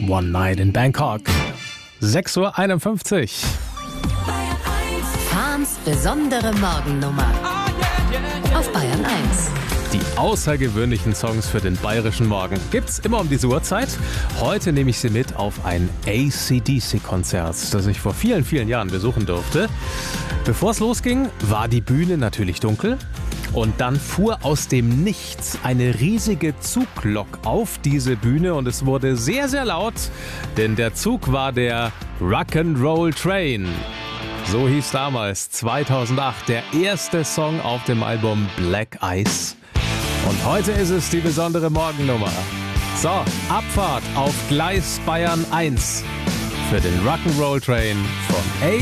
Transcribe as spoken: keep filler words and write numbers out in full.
One Night in Bangkok. sechs Uhr einundfünfzig. Fahns besondere Morgennummer auf Bayern eins. Die außergewöhnlichen Songs für den bayerischen Morgen gibt's immer um diese Uhrzeit. Heute nehme ich Sie mit auf ein A C D C-Konzert, das ich vor vielen, vielen Jahren besuchen durfte. Bevor es losging, war die Bühne natürlich dunkel. Und dann fuhr aus dem Nichts eine riesige Zuglok auf diese Bühne und es wurde sehr, sehr laut, denn der Zug war der Rock'n'Roll Train. So hieß damals zweitausendacht der erste Song auf dem Album Black Ice. Und heute ist es die besondere Morgennummer. So, Abfahrt auf Gleis Bayern eins für den Rock'n'Roll Train von A